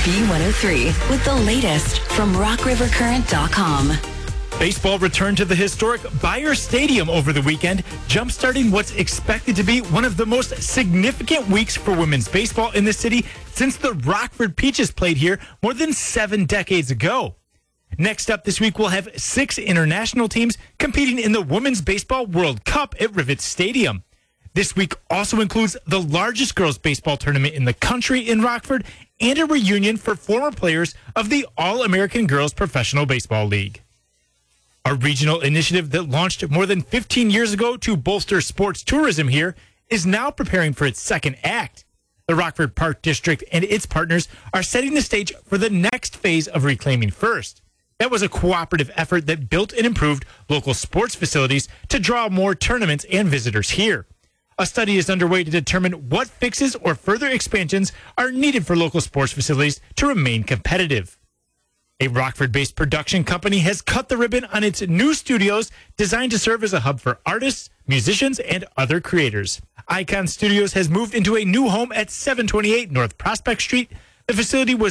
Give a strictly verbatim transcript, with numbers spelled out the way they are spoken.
B one oh three with the latest from rock river current dot com. Baseball returned to the historic Bayer Stadium over the weekend, jumpstarting what's expected to be one of the most significant weeks for women's baseball in the city since the Rockford Peaches played here more than seven decades ago. Next up this week, we'll have six international teams competing in the Women's Baseball World Cup at Rivet Stadium. This week also includes the largest girls' baseball tournament in the country in Rockford and a reunion for former players of the All-American Girls Professional Baseball League. A regional initiative that launched more than fifteen years ago to bolster sports tourism here is now preparing for its second act. The Rockford Park District and its partners are setting the stage for the next phase of Reclaiming First. That was a cooperative effort that built and improved local sports facilities to draw more tournaments and visitors here. A study is underway to determine what fixes or further expansions are needed for local sports facilities to remain competitive. A Rockford-based production company has cut the ribbon on its new studios designed to serve as a hub for artists, musicians, and other creators. Icon Studios has moved into a new home at seven twenty-eight North Prospect Street. The facility was